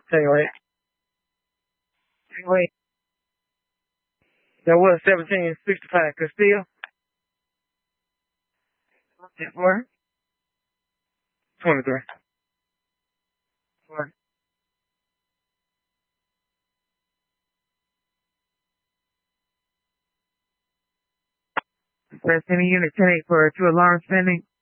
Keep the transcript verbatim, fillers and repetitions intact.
Tell you what. Wait. That was seventeen sixty-five. Castile. Four. Twenty-three. Four. Press any unit ten eight for two alarm spending.